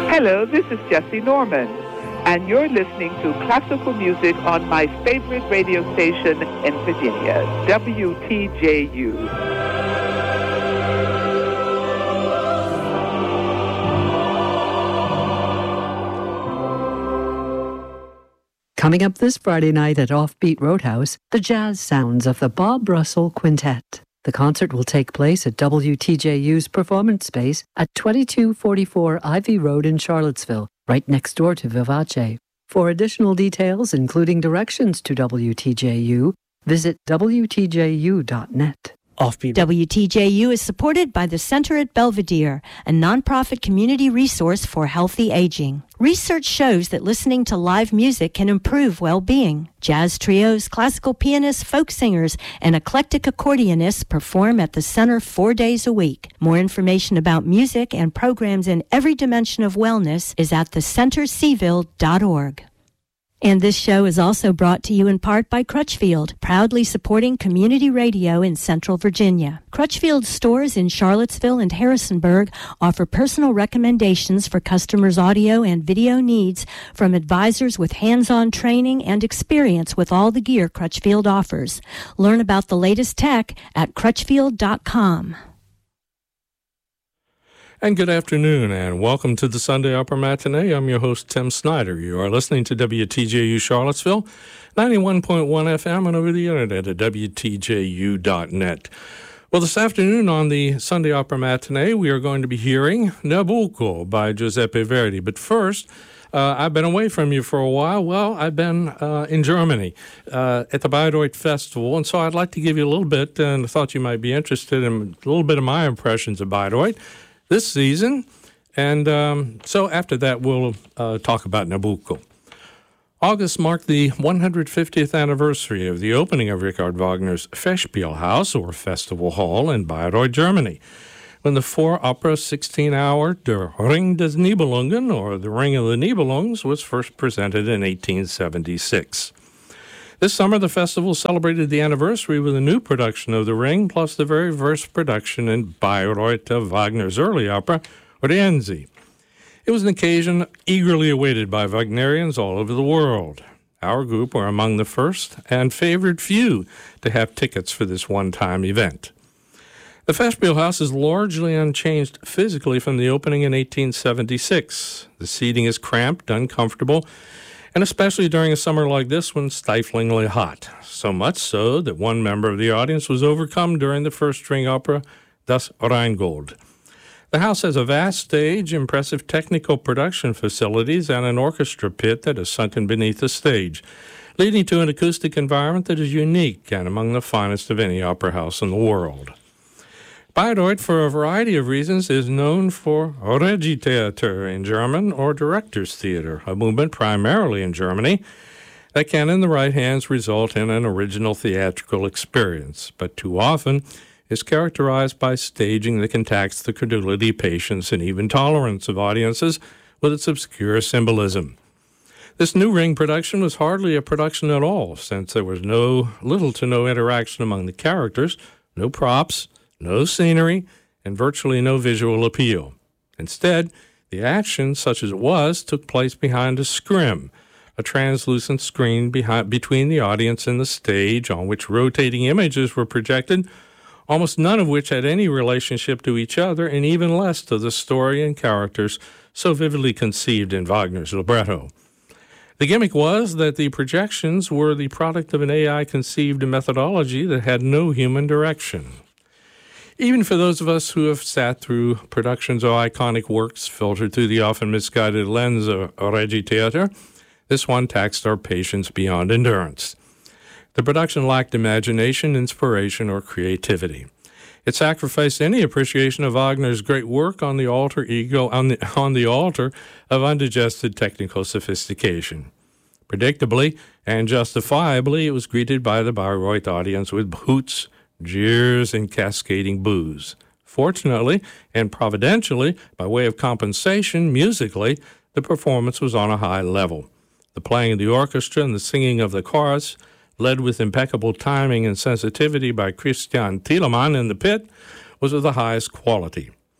Hello, this is Jesse Norman, and you're listening to classical music on my favorite radio station in Virginia, WTJU. Coming up this Friday night at Offbeat Roadhouse, the jazz sounds of the Bob Russell Quintet. The concert will take place at WTJU's performance space at 2244 Ivy Road in Charlottesville, right next door to Vivace. For additional details, including directions to WTJU, visit WTJU.net. Offbeat. WTJU is supported by the Center at Belvedere, a nonprofit community resource for healthy aging. Research shows that listening to live music can improve well-being. Jazz trios, classical pianists, folk singers, and eclectic accordionists perform at the center 4 days a week. More information about music and programs in every dimension of wellness is at thecentercville.org. And this show is also brought to you in part by Crutchfield, proudly supporting community radio in Central Virginia. Crutchfield stores in Charlottesville and Harrisonburg offer personal recommendations for customers' audio and video needs from advisors with hands-on training and experience with all the gear Crutchfield offers. Learn about the latest tech at crutchfield.com. And good afternoon, and welcome to the Sunday Opera Matinee. I'm your host, Tim Snyder. You are listening to WTJU Charlottesville, 91.1 FM, and over the internet at WTJU.net. Well, this afternoon on the Sunday Opera Matinee, we are going to be hearing Nabucco by Giuseppe Verdi. But first, I've been away from you for a while. Well, I've been in Germany at the Bayreuth Festival, and so I'd like to give you a little bit, and I thought you might be interested in a little bit of my impressions of Bayreuth this season, and so after that we'll talk about Nabucco. August marked the 150th anniversary of the opening of Richard Wagner's Festspielhaus, or Festival Hall, in Bayreuth, Germany, when the four-opera 16-hour Der Ring des Nibelungen, or The Ring of the Nibelungs, was first presented in 1876. This summer, the festival celebrated the anniversary with a new production of The Ring, plus the very first production in Bayreuth of Wagner's early opera, Rienzi. It was an occasion eagerly awaited by Wagnerians all over the world. Our group were among the first and favored few to have tickets for this one-time event. The Festspielhaus is largely unchanged physically from the opening in 1876. The seating is cramped, uncomfortable, and especially during a summer like this one, stiflingly hot. So much so that one member of the audience was overcome during the first string opera, Das Rheingold. The house has a vast stage, impressive technical production facilities, and an orchestra pit that is sunken beneath the stage, leading to an acoustic environment that is unique and among the finest of any opera house in the world. Bayreuth, for a variety of reasons, is known for Regietheater in German, or Director's Theater, a movement primarily in Germany that can, in the right hands, result in an original theatrical experience, but too often is characterized by staging that can tax the credulity, patience, and even tolerance of audiences with its obscure symbolism. This new Ring production was hardly a production at all, since there was little to no interaction among the characters, no props, no scenery, and virtually no visual appeal. Instead, the action, such as it was, took place behind a scrim, a translucent screen between the audience and the stage, on which rotating images were projected, almost none of which had any relationship to each other, and even less to the story and characters so vividly conceived in Wagner's libretto. The gimmick was that the projections were the product of an AI-conceived methodology that had no human direction. Even for those of us who have sat through productions of iconic works filtered through the often misguided lens of Regietheater, this one taxed our patience beyond endurance. The production lacked imagination, inspiration, or creativity. It sacrificed any appreciation of Wagner's great work on the altar of undigested technical sophistication. Predictably and justifiably, it was greeted by the Bayreuth audience with hoots, jeers, and cascading boos. Fortunately, and providentially, by way of compensation, musically, the performance was on a high level. The playing of the orchestra and the singing of the chorus, led with impeccable timing and sensitivity by Christian Thielemann in the pit, was of the highest quality.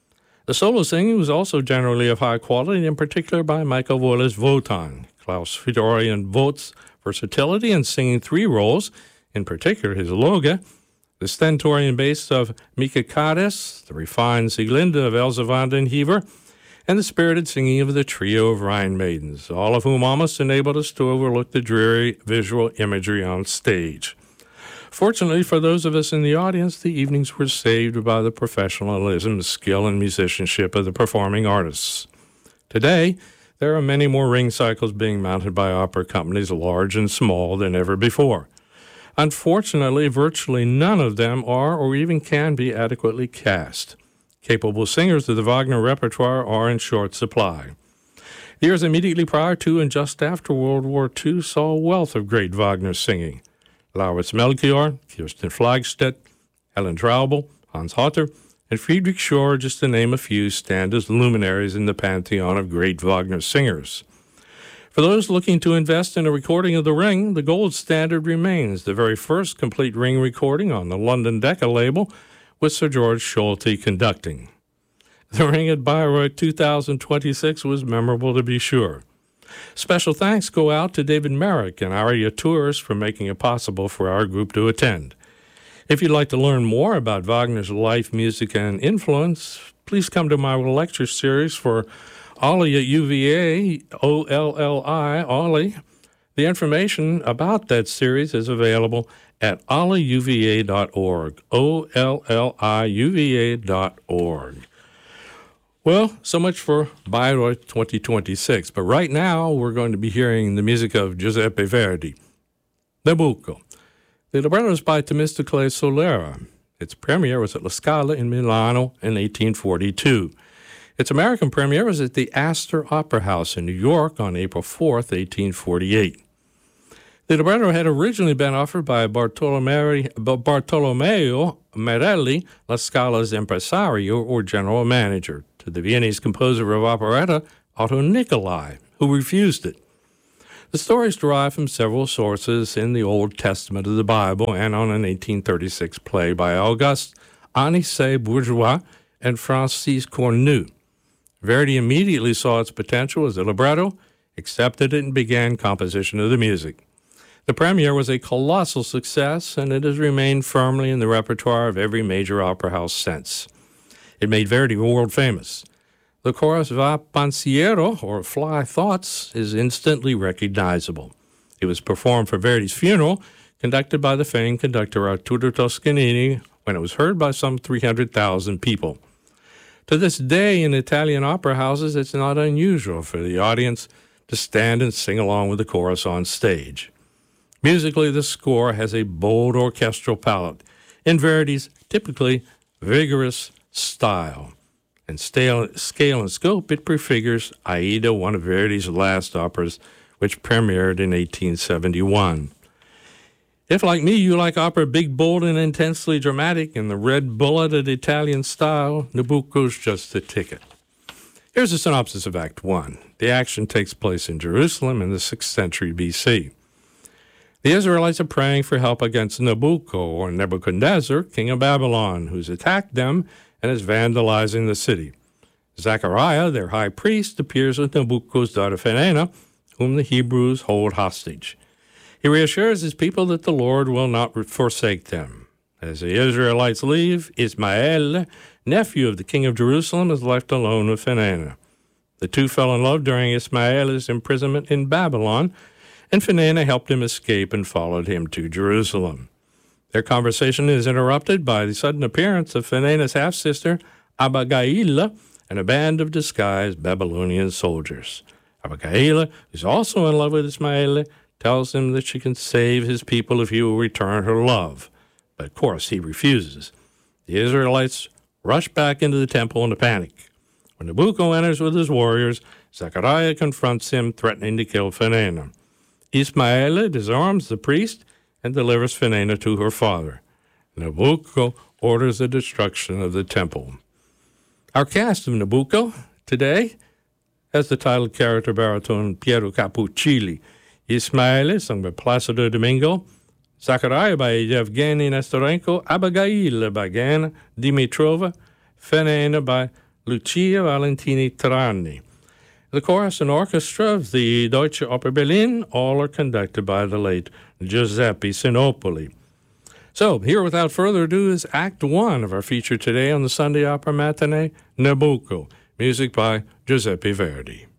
The solo singing was also generally of high quality, in particular by Michael Wallace Wotan. Klaus Fedorian Vogt's versatility in singing three roles, in particular his Loge, the stentorian bass of Mika Kades, the refined Sieglinde of Elsa van den Heever, and the spirited singing of the trio of Rhine maidens, all of whom almost enabled us to overlook the dreary visual imagery on stage. Fortunately for those of us in the audience, the evenings were saved by the professionalism, skill, and musicianship of the performing artists. Today, there are many more ring cycles being mounted by opera companies, large and small, than ever before. Unfortunately, virtually none of them are or even can be adequately cast. Capable singers of the Wagner repertoire are in short supply. The years immediately prior to and just after World War II saw a wealth of great Wagner singing. Lauritz Melchior, Kirsten Flagstedt, Helen Traubel, Hans Hotter, and Friedrich Schor, just to name a few, stand as luminaries in the pantheon of great Wagner singers. For those looking to invest in a recording of The Ring, the gold standard remains the very first complete Ring recording on the London Decca label, with Sir George Solti conducting. The Ring at Bayreuth 2026 was memorable to be sure. Special thanks go out to David Merrick and Aria Tours for making it possible for our group to attend. If you'd like to learn more about Wagner's life, music, and influence, please come to my lecture series for Ollie at UVA, OLLI, Ollie. The information about that series is available at ollieuva.org, OLLIUVA.org. Well, so much for Bayreuth 2026. But right now, we're going to be hearing the music of Giuseppe Verdi. Nabucco. The libretto is by Themistocles Solera. Its premiere was at La Scala in Milano in 1842. Its American premiere was at the Astor Opera House in New York on April 4th, 1848. The libretto had originally been offered by Bartolomeo Merelli, La Scala's impresario or general manager, to the Viennese composer of operetta, Otto Nicolai, who refused it. The story is derived from several sources in the Old Testament of the Bible and on an 1836 play by Auguste Anicet Bourgeois and Francis Cornu. Verdi immediately saw its potential as a libretto, accepted it, and began composition of the music. The premiere was a colossal success, and it has remained firmly in the repertoire of every major opera house since. It made Verdi world famous. The chorus Va Pensiero, or Fly Thoughts, is instantly recognizable. It was performed for Verdi's funeral, conducted by the famed conductor Arturo Toscanini, when it was heard by some 300,000 people. To this day, in Italian opera houses, it's not unusual for the audience to stand and sing along with the chorus on stage. Musically, the score has a bold orchestral palette in Verdi's typically vigorous style. In scale and scope, it prefigures Aida, one of Verdi's last operas, which premiered in 1871. If, like me, you like opera big, bold, and intensely dramatic in the red-bulleted Italian style, Nabucco's just the ticket. Here's a synopsis of Act 1. The action takes place in Jerusalem in the 6th century B.C. The Israelites are praying for help against Nabucco, or Nebuchadnezzar, king of Babylon, who's attacked them and is vandalizing the city. Zechariah, their high priest, appears with Nabucco's daughter Fenena, whom the Hebrews hold hostage. He reassures his people that the Lord will not forsake them. As the Israelites leave, Ismael, nephew of the king of Jerusalem, is left alone with Fenena. The two fell in love during Ismael's imprisonment in Babylon, and Fenena helped him escape and followed him to Jerusalem. Their conversation is interrupted by the sudden appearance of Fenena's half-sister, Abigail, and a band of disguised Babylonian soldiers. Abigail, who's also in love with Ismael, tells him that she can save his people if he will return her love. But of course, he refuses. The Israelites rush back into the temple in a panic. When Nabucco enters with his warriors, Zechariah confronts him, threatening to kill Fenena. Ismael disarms the priest and delivers Fenena to her father. Nabucco orders the destruction of the temple. Our cast of Nabucco today has the title character baritone Piero Capuccilli, Ismael, sung by Placido Domingo, Zachariah by Yevgeny Nestorenko, Abigail by Gana Dimitrova, Fenena by Lucia Valentini Trani. The chorus and orchestra of the Deutsche Oper Berlin, all are conducted by the late Giuseppe Sinopoli. So, here without further ado is Act 1 of our feature today on the Sunday Opera Matinee, Nabucco, music by Giuseppe Verdi.